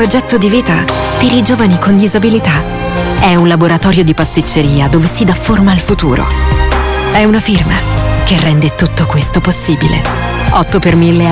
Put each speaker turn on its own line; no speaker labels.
progetto di vita per i giovani con disabilità. È un laboratorio di pasticceria dove si dà forma al futuro. È una firma che rende tutto questo possibile. 8 per 1000